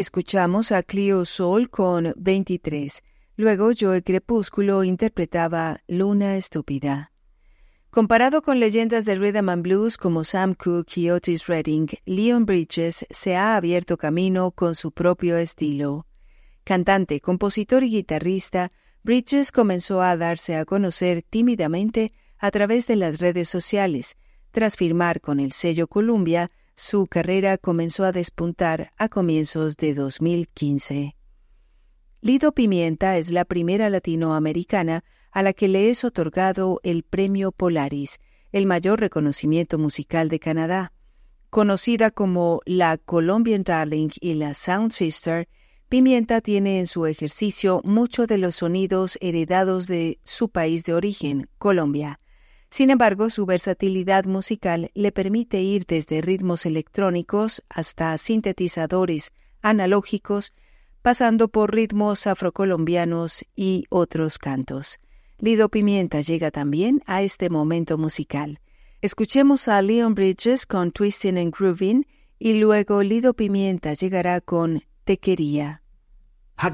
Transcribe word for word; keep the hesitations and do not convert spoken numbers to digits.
Escuchamos a Cleo Sol con veintitrés. Luego Joe Crepúsculo interpretaba Luna Estúpida. Comparado con leyendas del rhythm and blues como Sam Cooke y Otis Redding, Leon Bridges se ha abierto camino con su propio estilo. Cantante, compositor y guitarrista, Bridges comenzó a darse a conocer tímidamente a través de las redes sociales. Tras firmar con el sello Columbia, su carrera comenzó a despuntar a comienzos de dos mil quince. Lido Pimienta es la primera latinoamericana a la que le es otorgado el Premio Polaris, el mayor reconocimiento musical de Canadá. Conocida como la Colombian Darling y la Sound Sister, Pimienta tiene en su ejercicio mucho de los sonidos heredados de su país de origen, Colombia. Sin embargo, su versatilidad musical le permite ir desde ritmos electrónicos hasta sintetizadores analógicos, pasando por ritmos afrocolombianos y otros cantos. Lido Pimienta llega también a este momento musical. Escuchemos a Leon Bridges con Twistin' and Groovin' y luego Lido Pimienta llegará con Te Quería.